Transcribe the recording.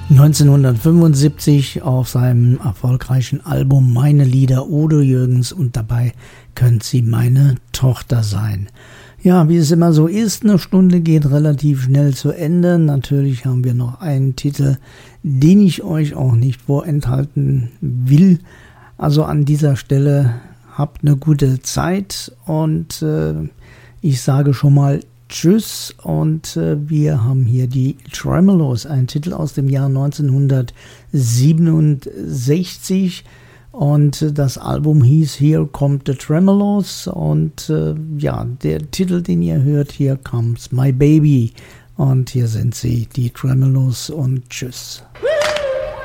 1975 auf seinem erfolgreichen Album Meine Lieder, Udo Jürgens, und dabei könnt Sie meine Tochter sein. Ja, wie es immer so ist, eine Stunde geht relativ schnell zu Ende. Natürlich haben wir noch einen Titel, den ich euch auch nicht vorenthalten will. Also an dieser Stelle habt eine gute Zeit und ich sage schon mal Tschüss, und wir haben hier die Tremeloes, ein Titel aus dem Jahr 1967, und das Album hieß Here Come the Tremeloes, und ja, der Titel, den ihr hört, Here Comes My Baby, und hier sind sie, die Tremeloes, und Tschüss.